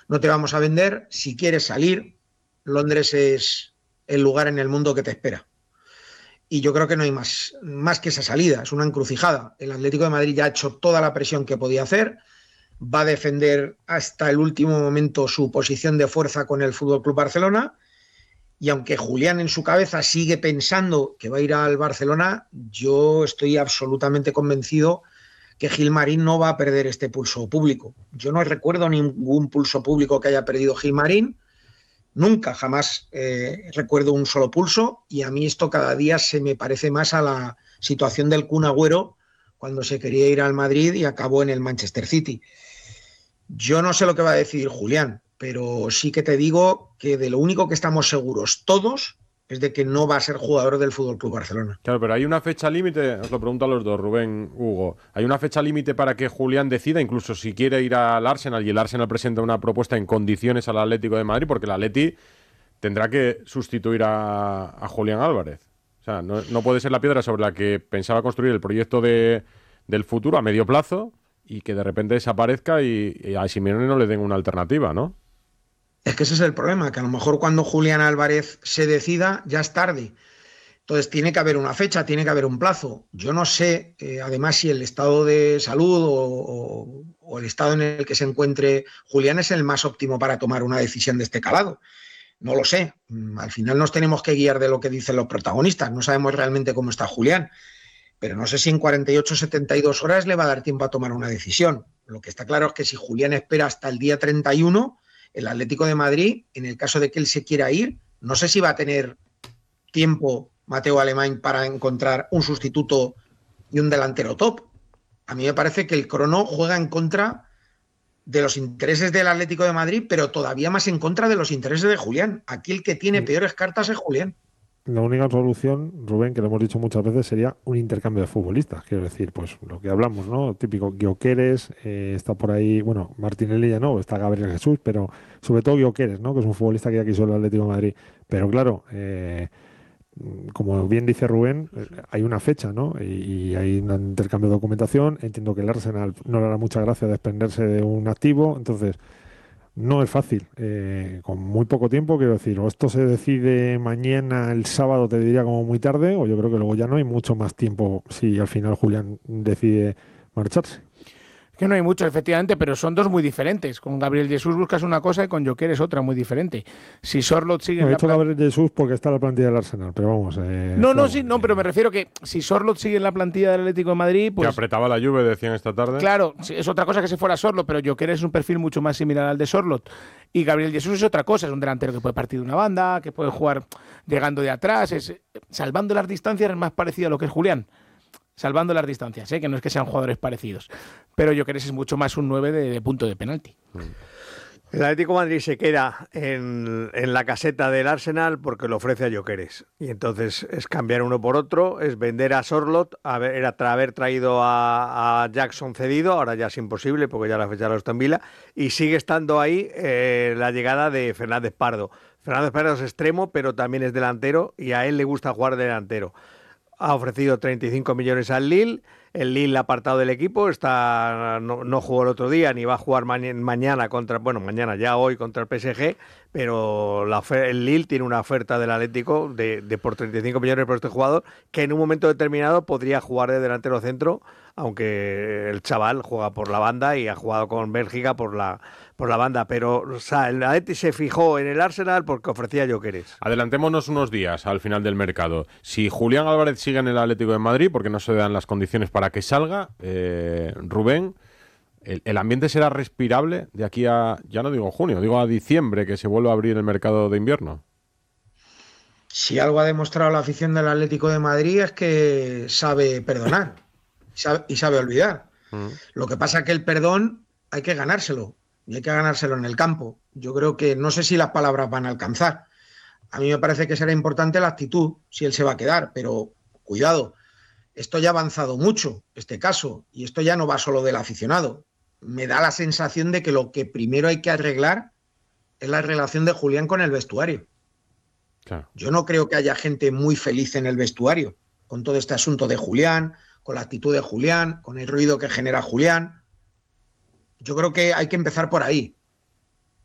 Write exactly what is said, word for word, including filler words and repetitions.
no te vamos a vender. Si quieres salir, Londres es el lugar en el mundo que te espera. Y yo creo que no hay más, más que esa salida, es una encrucijada. El Atlético de Madrid ya ha hecho toda la presión que podía hacer, va a defender hasta el último momento su posición de fuerza con el F C Barcelona, y aunque Julián en su cabeza sigue pensando que va a ir al Barcelona, yo estoy absolutamente convencido que Gilmarín no va a perder este pulso público. Yo no recuerdo ningún pulso público que haya perdido Gilmarín, nunca, jamás eh, recuerdo un solo pulso, y a mí esto cada día se me parece más a la situación del Kun Agüero cuando se quería ir al Madrid y acabó en el Manchester City. Yo no sé lo que va a decidir Julián, pero sí que te digo que de lo único que estamos seguros todos es de que no va a ser jugador del F C Barcelona. Claro, pero hay una fecha límite, os lo pregunto a los dos, Rubén, Hugo. ¿Hay una fecha límite para que Julián decida, incluso si quiere ir al Arsenal y el Arsenal presenta una propuesta en condiciones al Atlético de Madrid? Porque el Atleti tendrá que sustituir a, a Julián Álvarez. O sea, no, no puede ser la piedra sobre la que pensaba construir el proyecto de, del futuro a medio plazo y que de repente desaparezca y, y a Simeone no le den una alternativa, ¿no? Es que ese es el problema, que a lo mejor cuando Julián Álvarez se decida ya es tarde. Entonces tiene que haber una fecha, tiene que haber un plazo. Yo no sé, eh, además, si el estado de salud o, o, o el estado en el que se encuentre Julián es el más óptimo para tomar una decisión de este calado. No lo sé. Al final nos tenemos que guiar de lo que dicen los protagonistas. No sabemos realmente cómo está Julián, pero no sé si en cuarenta y ocho, setenta y dos horas le va a dar tiempo a tomar una decisión. Lo que está claro es que si Julián espera hasta el día treinta y uno, el Atlético de Madrid, en el caso de que él se quiera ir, no sé si va a tener tiempo Mateo Alemán para encontrar un sustituto y un delantero top. A mí me parece que el crono juega en contra de los intereses del Atlético de Madrid, pero todavía más en contra de los intereses de Julián. Aquí el que tiene peores cartas es Julián. La única solución, Rubén, que lo hemos dicho muchas veces, sería un intercambio de futbolistas. Quiero decir, pues lo que hablamos, ¿no? Típico, Gyökeres, eh, está por ahí, bueno, Martinelli ya no, está Gabriel Jesús, pero sobre todo Gyökeres, ¿no? Que es un futbolista que ya quiso el Atlético de Madrid. Pero claro, eh, como bien dice Rubén, hay una fecha, ¿no? Y, y hay un intercambio de documentación. Entiendo que el Arsenal no le hará mucha gracia desprenderse de un activo, entonces no es fácil. Eh, con muy poco tiempo, quiero decir, o esto se decide mañana, el sábado, te diría como muy tarde, o yo creo que luego ya no hay mucho más tiempo si al final Julián decide marcharse. Que no hay mucho, efectivamente, pero son dos muy diferentes. Con Gabriel Jesús buscas una cosa y con Gyökeres otra muy diferente. Si Sorloth sigue... No, en he la hecho plan... Gabriel Jesús porque está en la plantilla del Arsenal, pero vamos... Eh, no, claro, no, sí, no, pero me refiero que si Sorloth sigue en la plantilla del Atlético de Madrid, pues... Que apretaba la Juve, decían esta tarde. Claro, es otra cosa que se fuera Sorloth, pero Gyökeres es un perfil mucho más similar al de Sorloth. Y Gabriel Jesús es otra cosa, es un delantero que puede partir de una banda, que puede jugar llegando de atrás, es salvando las distancias es más parecido a lo que es Julián. Salvando las distancias, ¿eh? Que no es que sean jugadores parecidos. Pero Gyökeres es mucho más un nueve de, de punto de penalti. El Atlético de Madrid se queda en, en la caseta del Arsenal porque lo ofrece a Gyökeres. Y entonces es cambiar uno por otro, es vender a Sorloth, haber, era tra haber traído a, a Jackson cedido, ahora ya es imposible porque ya la fecha lo está en vila, y sigue estando ahí eh, la llegada de Fernández Pardo. Fernández Pardo es extremo, pero también es delantero y a él le gusta jugar de delantero. Ha ofrecido treinta y cinco millones al Lille, el Lille ha apartado del equipo, está no, no jugó el otro día ni va a jugar ma mañana contra, bueno, mañana ya hoy contra el P S G, pero la el Lille tiene una oferta del Atlético de, de por treinta y cinco millones por este jugador, que en un momento determinado podría jugar de delantero centro, aunque el chaval juega por la banda y ha jugado con Bélgica por la por la banda, pero o sea, el Atleti se fijó en el Arsenal porque ofrecía Gyökeres. Adelantémonos unos días al final del mercado. Si Julián Álvarez sigue en el Atlético de Madrid, porque no se dan las condiciones para que salga, eh, Rubén, el, el ambiente será respirable de aquí a, ya no digo junio, digo a diciembre, que se vuelva a abrir el mercado de invierno. Si algo ha demostrado la afición del Atlético de Madrid es que sabe perdonar y sabe, y sabe olvidar. Mm. Lo que pasa es que el perdón hay que ganárselo. Y hay que ganárselo en el campo. Yo creo que no sé si las palabras van a alcanzar. A mí me parece que será importante la actitud, si él se va a quedar, pero cuidado, esto ya ha avanzado mucho, este caso, y esto ya no va solo del aficionado. Me da la sensación de que lo que primero hay que arreglar es la relación de Julián con el vestuario. Claro. Yo no creo que haya gente muy feliz en el vestuario, con todo este asunto de Julián, con la actitud de Julián, con el ruido que genera Julián. Yo creo que hay que empezar por ahí.